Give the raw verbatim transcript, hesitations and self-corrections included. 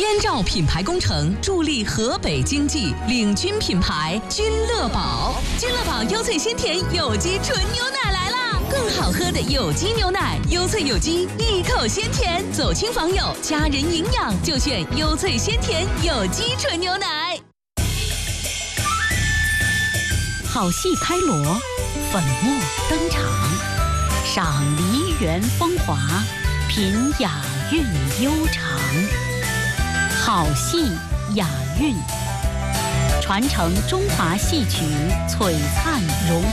燕赵品牌工程助力河北经济，领军品牌君乐宝。君乐宝优萃鲜甜有机纯牛奶来啦！更好喝的有机牛奶，优萃有机，一口鲜甜。走亲访友，家人营养就选优萃鲜甜有机纯牛奶。好戏开锣，粉墨登场，赏梨园风华，品雅韵悠长。好戏雅韵，传承中华戏曲璀璨荣。